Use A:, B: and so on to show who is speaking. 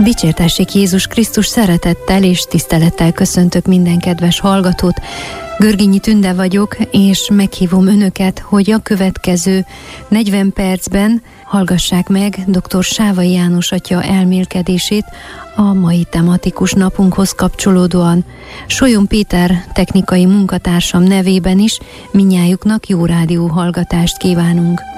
A: Dicsértessék Jézus Krisztus, szeretettel és tisztelettel köszöntök minden kedves hallgatót. Görgényi Tünde vagyok, és meghívom önöket, hogy a következő 40 percben hallgassák meg dr. Sávai János atya elmélkedését a mai tematikus napunkhoz kapcsolódóan. Solyom Péter technikai munkatársam nevében is mindnyájuknak jó rádió hallgatást kívánunk.